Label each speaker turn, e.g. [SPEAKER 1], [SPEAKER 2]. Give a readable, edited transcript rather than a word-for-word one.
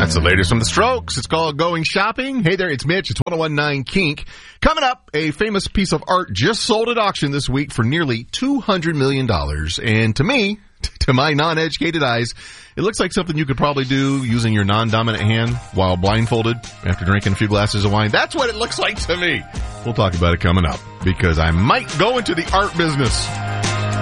[SPEAKER 1] That's the latest from the Strokes. It's called Going Shopping. Hey there, it's Mitch. It's 101.9 Kink. Coming up, a famous piece of art just sold at auction this week for nearly $200 million. And to me, to my non-educated eyes, it looks like something you could probably do using your non-dominant hand while blindfolded after drinking a few glasses of wine. That's what it looks like to me. We'll talk about it coming up because I might go into the art business.